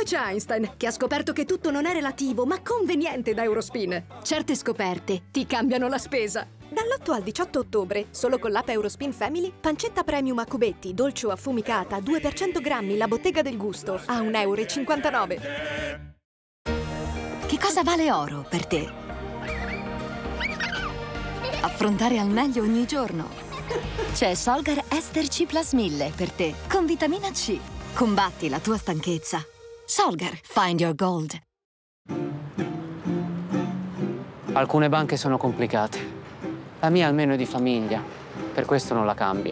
Eccoci Einstein, che ha scoperto che tutto non è relativo, ma conveniente da Eurospin. Certe scoperte ti cambiano la spesa. Dall'8 al 18 ottobre, solo con l'app Eurospin Family, pancetta premium a cubetti, dolce o affumicata, 2 per 100 grammi, la bottega del gusto, a 1,59 €. Che cosa vale oro per te? Affrontare al meglio ogni giorno. C'è Solgar Ester C Plus 1000 per te, con vitamina C. Combatti la tua stanchezza. Solgar, find your gold. Alcune banche sono complicate. La mia almeno è di famiglia, per questo non la cambio.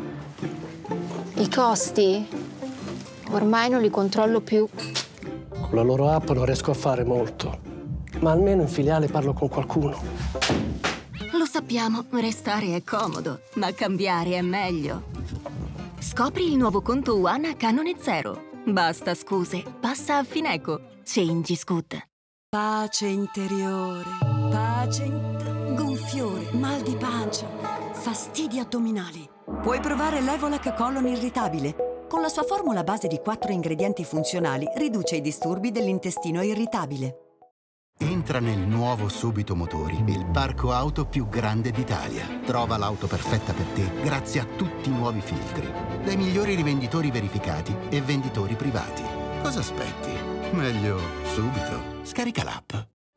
I costi? Ormai non li controllo più. Con la loro app non riesco a fare molto, ma almeno in filiale parlo con qualcuno. Lo sappiamo, restare è comodo, ma cambiare è meglio. Scopri il nuovo conto One a canone zero. Basta scuse, passa a Fineco. Change is good. Pace interiore, gonfiore, mal di pancia, fastidi addominali. Puoi provare Levolac Colon Irritabile. Con la sua formula a base di 4 ingredienti funzionali riduce i disturbi dell'intestino irritabile. Entra nel nuovo Subito Motori, il parco auto più grande d'Italia. Trova l'auto perfetta per te grazie a tutti i nuovi filtri, dai migliori rivenditori verificati e venditori privati. Cosa aspetti? Meglio subito. Scarica l'app.